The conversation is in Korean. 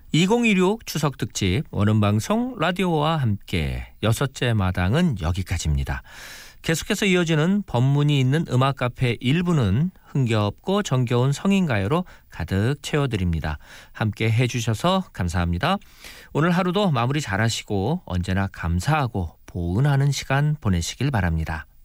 2016 추석 특집 원음방송 라디오와 함께 6째 마당은 여기까지입니다. 계속해서 이어지는 법문이 있는 음악 카페 1부는 흥겨웠고 정겨운 성인가요로 가득 채워드립니다. 함께 해주셔서 감사합니다. 오늘 하루도 마무리 잘하시고 언제나 감사하고 보은하는 시간 보내시길 바랍니다.